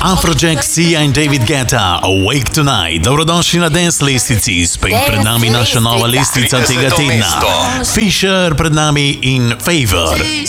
Afrojack, Sia in David Guetta, Awake Tonight. Dobrodošli na Dance Lestvici, spet pred nami naša nova lestvica tega tedna. Fisher pred nami in Favor.